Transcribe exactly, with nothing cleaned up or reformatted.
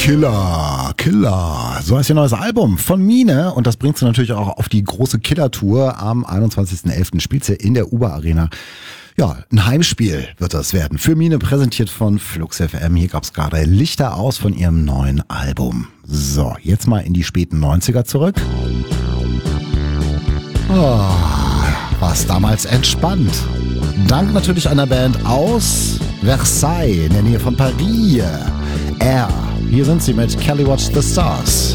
Killer, Killer. So heißt ihr neues Album von Mine und das bringt sie natürlich auch auf die große Killer-Tour. Am einundzwanzigsten elften spielt sie in der Uber Arena. Ja, ein Heimspiel wird das werden. Für Mine präsentiert von Flux F M. Hier gab es gerade Lichter aus von ihrem neuen Album. So, jetzt mal in die späten neunziger zurück. Oh, war's damals entspannt. Dank natürlich einer Band aus Versailles in der Nähe von Paris. R. Hier sind sie mit Kelly Watch the Stars.